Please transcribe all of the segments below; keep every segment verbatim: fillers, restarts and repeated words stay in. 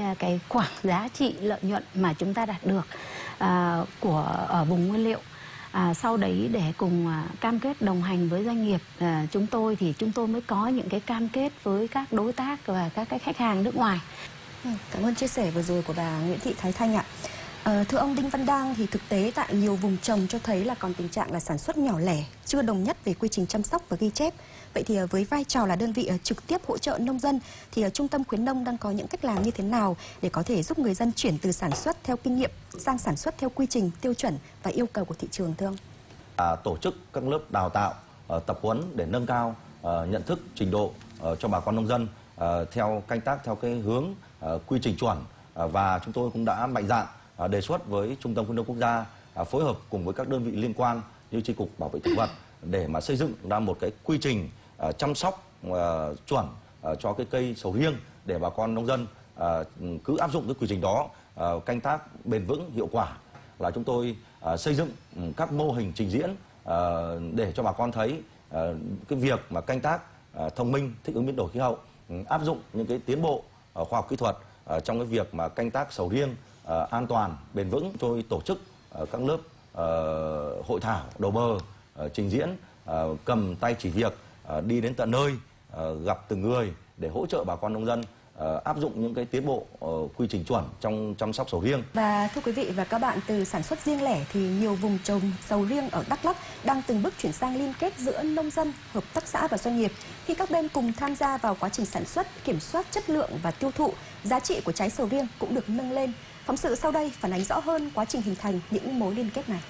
cái khoảng giá trị lợi nhuận mà chúng ta đạt được à, của ở vùng nguyên liệu. À, sau đấy để cùng à, cam kết đồng hành với doanh nghiệp à, chúng tôi thì chúng tôi mới có những cái cam kết với các đối tác và các cái khách hàng nước ngoài. Cảm ơn chia sẻ vừa rồi của bà Nguyễn Thị Thái Thanh ạ. À, thưa ông Đinh Văn Đang, thì thực tế tại nhiều vùng trồng cho thấy là còn tình trạng là sản xuất nhỏ lẻ, chưa đồng nhất về quy trình chăm sóc và ghi chép. Vậy thì với vai trò là đơn vị trực tiếp hỗ trợ nông dân thì Trung tâm khuyến nông đang có những cách làm như thế nào để có thể giúp người dân chuyển từ sản xuất theo kinh nghiệm sang sản xuất theo quy trình, tiêu chuẩn và yêu cầu của thị trường, thưa ông? À, tổ chức các lớp đào tạo, uh, tập huấn để nâng cao uh, nhận thức, trình độ uh, cho bà con nông dân uh, theo canh tác theo cái hướng uh, quy trình chuẩn, uh, và chúng tôi cũng đã mạnh dạn uh, đề xuất với Trung tâm khuyến nông quốc gia uh, phối hợp cùng với các đơn vị liên quan như Chi cục Bảo vệ thực vật để mà xây dựng ra một cái quy trình uh, chăm sóc uh, chuẩn uh, cho cái cây sầu riêng để bà con nông dân uh, cứ áp dụng cái quy trình đó, uh, canh tác bền vững, hiệu quả. Là chúng tôi uh, xây dựng um, các mô hình trình diễn uh, để cho bà con thấy uh, cái việc mà canh tác uh, thông minh, thích ứng biến đổi khí hậu, um, áp dụng những cái tiến bộ uh, khoa học kỹ thuật uh, trong cái việc mà canh tác sầu riêng uh, an toàn, bền vững. Tôi tổ chức uh, các lớp uh, hội thảo đầu bờ, uh, trình diễn, uh, cầm tay chỉ việc, uh, đi đến tận nơi, uh, gặp từng người để hỗ trợ bà con nông dân Uh, áp dụng những cái tiến bộ uh, quy trình chuẩn trong chăm sóc sầu riêng. Và thưa quý vị và các bạn, từ sản xuất riêng lẻ thì nhiều vùng trồng sầu riêng ở Đắk Lắk đang từng bước chuyển sang liên kết giữa nông dân, hợp tác xã và doanh nghiệp. Khi các bên cùng tham gia vào quá trình sản xuất, kiểm soát chất lượng và tiêu thụ, giá trị của trái sầu riêng cũng được nâng lên. Phóng sự sau đây phản ánh rõ hơn quá trình hình thành những mối liên kết này.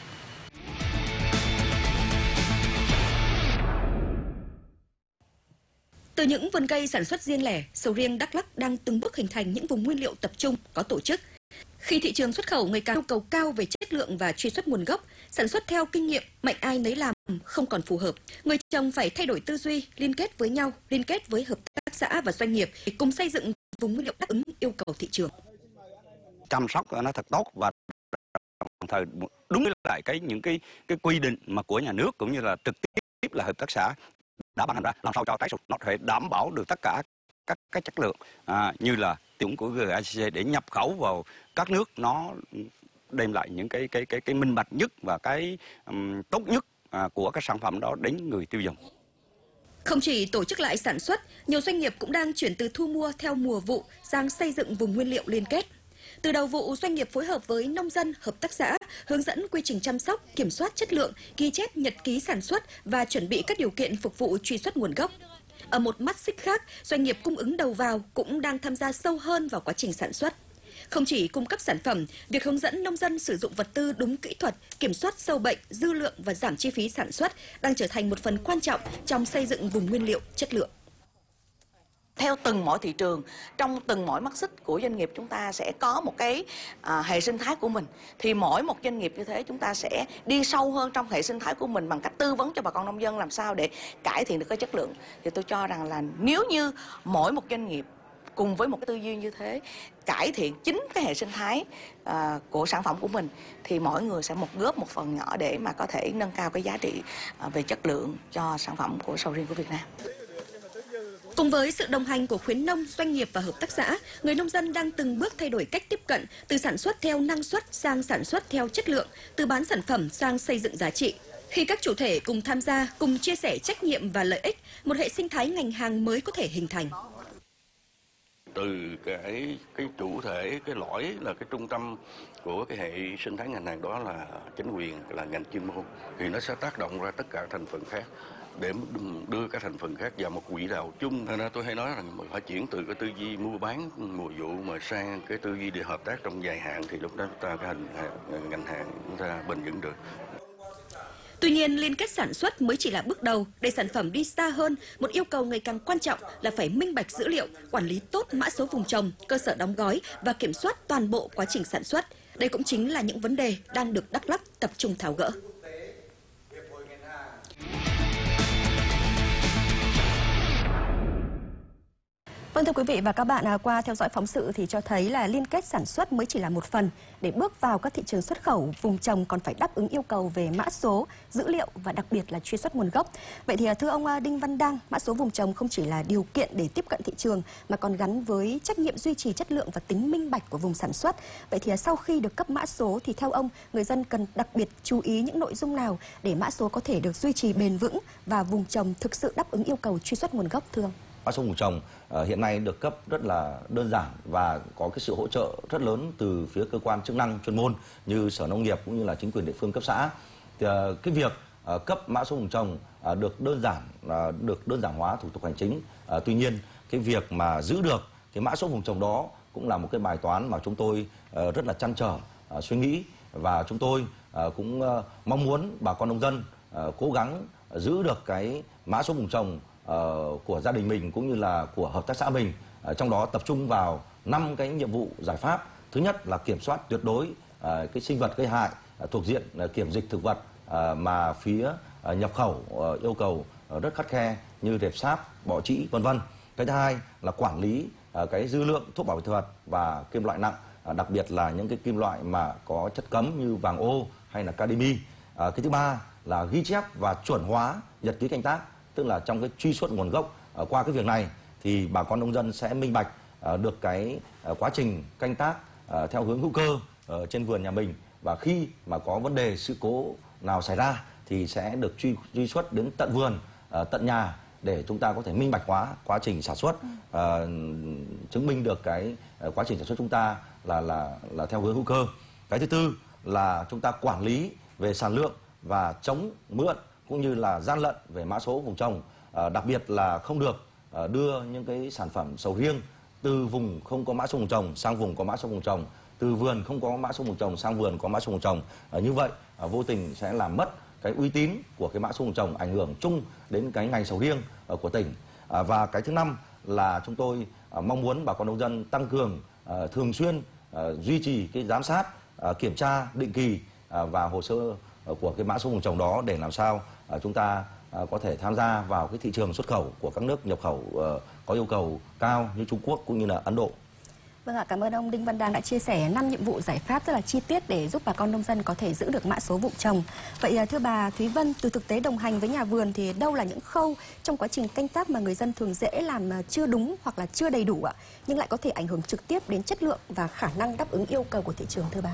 Từ những vườn cây sản xuất riêng lẻ, sầu riêng Đắk Lắk đang từng bước hình thành những vùng nguyên liệu tập trung, có tổ chức. Khi thị trường xuất khẩu ngày càng yêu cầu cao về chất lượng và truy xuất nguồn gốc, sản xuất theo kinh nghiệm, mạnh ai nấy làm không còn phù hợp. Người trồng phải thay đổi tư duy, liên kết với nhau, liên kết với hợp tác xã và doanh nghiệp để cùng xây dựng vùng nguyên liệu đáp ứng yêu cầu thị trường. Chăm sóc nó thật tốt và đồng thời đúng với lại cái những cái cái quy định mà của nhà nước cũng như là trực tiếp là hợp tác xã đã ban hành ra, làm sao cho trái sầu nó thể đảm bảo được tất cả các cái chất lượng à, như là tiêu chuẩn của giê a xê để nhập khẩu vào các nước, nó đem lại những cái cái cái cái minh bạch nhất và cái um, tốt nhất à, của các sản phẩm đó đến người tiêu dùng. Không chỉ tổ chức lại sản xuất, nhiều doanh nghiệp cũng đang chuyển từ thu mua theo mùa vụ sang xây dựng vùng nguyên liệu liên kết. Từ đầu vụ, doanh nghiệp phối hợp với nông dân, hợp tác xã, hướng dẫn quy trình chăm sóc, kiểm soát chất lượng, ghi chép nhật ký sản xuất và chuẩn bị các điều kiện phục vụ truy xuất nguồn gốc. Ở một mắt xích khác, doanh nghiệp cung ứng đầu vào cũng đang tham gia sâu hơn vào quá trình sản xuất. Không chỉ cung cấp sản phẩm, việc hướng dẫn nông dân sử dụng vật tư đúng kỹ thuật, kiểm soát sâu bệnh, dư lượng và giảm chi phí sản xuất đang trở thành một phần quan trọng trong xây dựng vùng nguyên liệu chất lượng. Theo từng mỗi thị trường, trong từng mỗi mắt xích của doanh nghiệp chúng ta sẽ có một cái à, hệ sinh thái của mình. Thì mỗi một doanh nghiệp như thế chúng ta sẽ đi sâu hơn trong hệ sinh thái của mình bằng cách tư vấn cho bà con nông dân làm sao để cải thiện được cái chất lượng. Thì tôi cho rằng là nếu như mỗi một doanh nghiệp cùng với một cái tư duy như thế cải thiện chính cái hệ sinh thái à, của sản phẩm của mình thì mỗi người sẽ một góp một phần nhỏ để mà có thể nâng cao cái giá trị à, về chất lượng cho sản phẩm của sầu riêng của Việt Nam. Cùng với sự đồng hành của khuyến nông, doanh nghiệp và hợp tác xã, người nông dân đang từng bước thay đổi cách tiếp cận từ sản xuất theo năng suất sang sản xuất theo chất lượng, từ bán sản phẩm sang xây dựng giá trị. Khi các chủ thể cùng tham gia, cùng chia sẻ trách nhiệm và lợi ích, một hệ sinh thái ngành hàng mới có thể hình thành. Từ cái cái chủ thể, cái lõi là cái trung tâm của cái hệ sinh thái ngành hàng đó là chính quyền, là ngành chuyên môn, thì nó sẽ tác động ra tất cả thành phần khác để đưa các thành phần khác vào một quỹ đạo chung. Nên tôi hay nói rằng phải chuyển từ cái tư duy mua bán mùa vụ mà sang cái tư duy để hợp tác trong dài hạn thì lúc đó chúng ta cái hành ngành hàng chúng ta bền vững được. Tuy nhiên, liên kết sản xuất mới chỉ là bước đầu. Để sản phẩm đi xa hơn, một yêu cầu ngày càng quan trọng là phải minh bạch dữ liệu, quản lý tốt mã số vùng trồng, cơ sở đóng gói và kiểm soát toàn bộ quá trình sản xuất. Đây cũng chính là những vấn đề đang được Đắk Lắk tập trung tháo gỡ. Vâng, thưa quý vị và các bạn, qua theo dõi phóng sự thì cho thấy là liên kết sản xuất mới chỉ là một phần. Để bước vào các thị trường xuất khẩu, vùng trồng còn phải đáp ứng yêu cầu về mã số, dữ liệu và đặc biệt là truy xuất nguồn gốc. Vậy thì thưa ông Đinh Văn Đang, mã số vùng trồng không chỉ là điều kiện để tiếp cận thị trường mà còn gắn với trách nhiệm duy trì chất lượng và tính minh bạch của vùng sản xuất. Vậy thì sau khi được cấp mã số thì theo ông, người dân cần đặc biệt chú ý những nội dung nào để mã số có thể được duy trì bền vững và vùng trồng thực sự đáp ứng yêu cầu truy xuất nguồn gốc, thưa ông? Mã số vùng trồng uh, hiện nay được cấp rất là đơn giản và có cái sự hỗ trợ rất lớn từ phía cơ quan chức năng chuyên môn như Sở Nông nghiệp cũng như là chính quyền địa phương cấp xã. Thì, uh, cái việc uh, cấp mã số vùng trồng uh, được đơn giản uh, được đơn giản hóa thủ tục hành chính. Uh, tuy nhiên cái việc mà giữ được cái mã số vùng trồng đó cũng là một cái bài toán mà chúng tôi uh, rất là trăn trở, uh, suy nghĩ, và chúng tôi uh, cũng uh, mong muốn bà con nông dân uh, cố gắng giữ được cái mã số vùng trồng Uh, của gia đình mình cũng như là của hợp tác xã mình. Uh, trong đó tập trung vào năm cái nhiệm vụ giải pháp. Thứ nhất là kiểm soát tuyệt đối uh, cái sinh vật gây hại uh, thuộc diện uh, kiểm dịch thực vật uh, mà phía uh, nhập khẩu uh, yêu cầu uh, rất khắt khe như rệp sáp, bọ trĩ, vân vân. Cái thứ hai là quản lý uh, cái dư lượng thuốc bảo vệ thực vật và kim loại nặng, uh, đặc biệt là những cái kim loại mà có chất cấm như vàng ô hay là cadimi. Uh, cái thứ ba là ghi chép và chuẩn hóa nhật ký canh tác, tức là trong cái truy xuất nguồn gốc. Uh, qua cái việc này thì bà con nông dân sẽ minh bạch uh, được cái uh, quá trình canh tác uh, theo hướng hữu cơ uh, trên vườn nhà mình, và khi mà có vấn đề sự cố nào xảy ra thì sẽ được truy, truy xuất đến tận vườn, uh, tận nhà để chúng ta có thể minh bạch hóa quá trình sản xuất, uh, chứng minh được cái uh, quá trình sản xuất chúng ta là là là theo hướng hữu cơ. Cái thứ tư là chúng ta quản lý về sản lượng và chống mượn cũng như là gian lận về mã số vùng trồng, à, đặc biệt là không được à, đưa những cái sản phẩm sầu riêng từ vùng không có mã số vùng trồng sang vùng có mã số vùng trồng, từ vườn không có mã số vùng trồng sang vườn có mã số vùng trồng. À, như vậy à, vô tình sẽ làm mất cái uy tín của cái mã số vùng trồng, ảnh hưởng chung đến cái ngành sầu riêng à, của tỉnh. À, và cái thứ năm là chúng tôi à, mong muốn bà con nông dân tăng cường à, thường xuyên à, duy trì cái giám sát, à, kiểm tra định kỳ à, và hồ sơ của cái mã số vùng trồng đó để làm sao uh, chúng ta uh, có thể tham gia vào cái thị trường xuất khẩu của các nước nhập khẩu uh, có yêu cầu cao như Trung Quốc cũng như là Ấn Độ. Vâng ạ, cảm ơn ông Đinh Văn Đang đã chia sẻ năm nhiệm vụ giải pháp rất là chi tiết để giúp bà con nông dân có thể giữ được mã số vùng trồng. Vậy thưa bà Thúy Vân, từ thực tế đồng hành với nhà vườn thì đâu là những khâu trong quá trình canh tác mà người dân thường dễ làm chưa đúng hoặc là chưa đầy đủ ạ, nhưng lại có thể ảnh hưởng trực tiếp đến chất lượng và khả năng đáp ứng yêu cầu của thị trường, thưa bà?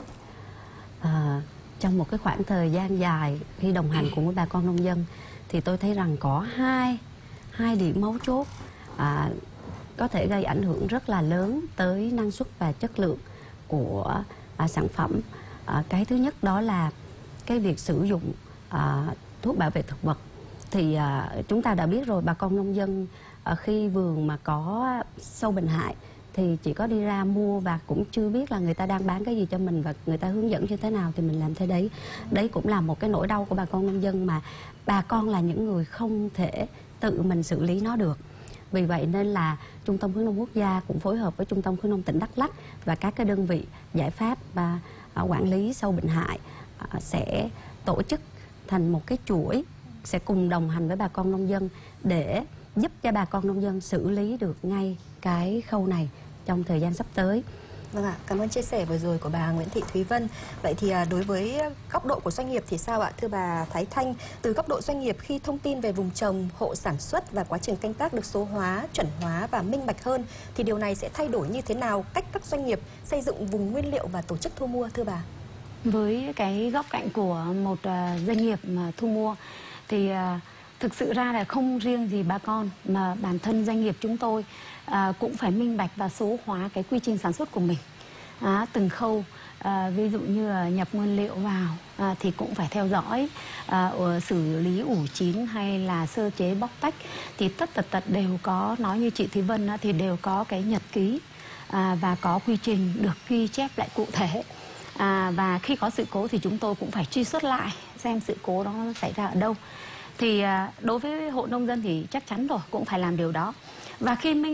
À, trong một cái khoảng thời gian dài khi đồng hành cùng với bà con nông dân thì tôi thấy rằng có hai hai điểm mấu chốt à, có thể gây ảnh hưởng rất là lớn tới năng suất và chất lượng của à, sản phẩm. À, cái thứ nhất đó là cái việc sử dụng à, thuốc bảo vệ thực vật. Thì à, chúng ta đã biết rồi, bà con nông dân à, khi vườn mà có sâu bệnh hại thì chỉ có đi ra mua và cũng chưa biết là người ta đang bán cái gì cho mình và người ta hướng dẫn như thế nào thì mình làm thế đấy. Đấy cũng là một cái nỗi đau của bà con nông dân mà bà con là những người không thể tự mình xử lý nó được. Vì vậy nên là Trung tâm Khuyến nông Quốc gia cũng phối hợp với Trung tâm Khuyến nông tỉnh Đắk Lắk và các cái đơn vị giải pháp và à, quản lý sâu bệnh hại à, sẽ tổ chức thành một cái chuỗi, sẽ cùng đồng hành với bà con nông dân để giúp cho bà con nông dân xử lý được ngay cái khâu này trong thời gian sắp tới. Vâng ạ, cảm ơn chia sẻ vừa rồi của bà Nguyễn Thị Thúy Vân. Vậy thì đối với góc độ của doanh nghiệp thì sao ạ? Thưa bà Thái Thanh, từ góc độ doanh nghiệp khi thông tin về vùng trồng, hộ sản xuất và quá trình canh tác được số hóa, chuẩn hóa và minh bạch hơn thì điều này sẽ thay đổi như thế nào cách các doanh nghiệp xây dựng vùng nguyên liệu và tổ chức thu mua, thưa bà? Với cái góc cạnh của một doanh nghiệp mà thu mua thì thực sự ra là không riêng gì bà con mà bản thân doanh nghiệp chúng tôi à, cũng phải minh bạch và số hóa cái quy trình sản xuất của mình. À, từng khâu, à, ví dụ như là nhập nguyên liệu vào à, thì cũng phải theo dõi à, xử lý ủ chín hay là sơ chế bóc tách thì tất tật tật đều có, nói như chị Thúy Vân á, thì đều có cái nhật ký à, và có quy trình được ghi chép lại cụ thể. À, và khi có sự cố thì chúng tôi cũng phải truy xuất lại xem sự cố đó xảy ra ở đâu. Thì à, đối với hộ nông dân thì chắc chắn rồi cũng phải làm điều đó. Và khi minh bạch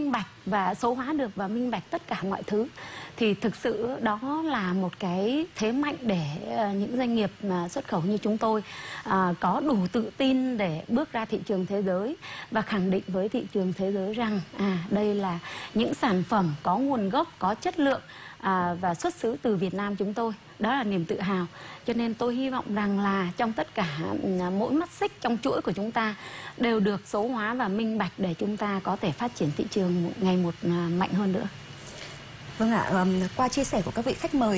và số hóa được và minh bạch tất cả mọi thứ, thì thực sự đó là một cái thế mạnh để những doanh nghiệp xuất khẩu như chúng tôi à, có đủ tự tin để bước ra thị trường thế giới và khẳng định với thị trường thế giới rằng à đây là những sản phẩm có nguồn gốc, có chất lượng à, và xuất xứ từ Việt Nam chúng tôi. Đó là niềm tự hào. Cho nên tôi hy vọng rằng là trong tất cả mỗi mắt xích trong chuỗi của chúng ta đều được số hóa và minh bạch để chúng ta có thể phát triển thị trường ngày một mạnh hơn nữa. Vâng ạ, qua chia sẻ của các vị khách mời